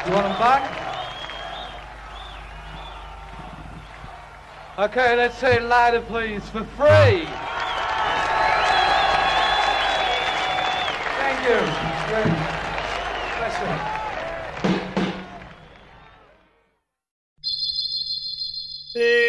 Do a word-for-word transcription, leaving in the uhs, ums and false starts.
You want them back? Okay, let's say it louder, please, for free. Thank you. Bless you. Hey.